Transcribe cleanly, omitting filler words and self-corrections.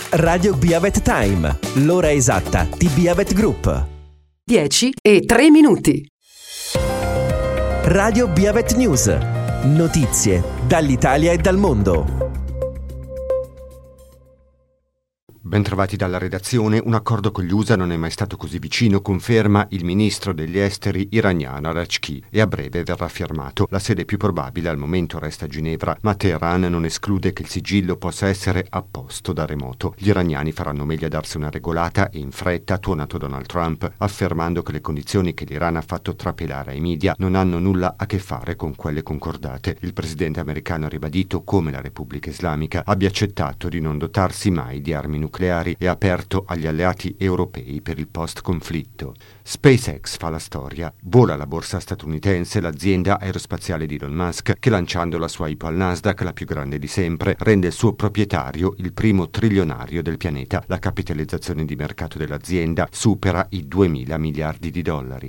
Radio Biavet Time, l'ora esatta di Biavet Group. 10:03. Radio Biavet News, notizie dall'Italia e dal mondo. Bentrovati dalla redazione. Un accordo con gli USA non è mai stato così vicino, conferma il ministro degli esteri iraniano Arachchi, e a breve verrà firmato. La sede più probabile al momento resta Ginevra, ma Teheran non esclude che il sigillo possa essere apposto da remoto. Gli iraniani faranno meglio a darsi una regolata e in fretta, ha tuonato Donald Trump, affermando che le condizioni che l'Iran ha fatto trapelare ai media non hanno nulla a che fare con quelle concordate. Il presidente americano ha ribadito come la Repubblica Islamica abbia accettato di non dotarsi mai di armi nucleari e aperto agli alleati europei per il post-conflitto. SpaceX fa la storia. Vola la borsa statunitense l'azienda aerospaziale di Elon Musk, che lanciando la sua IPO al Nasdaq, la più grande di sempre, rende il suo proprietario il primo trilionario del pianeta. La capitalizzazione di mercato dell'azienda supera i $2.000 miliardi.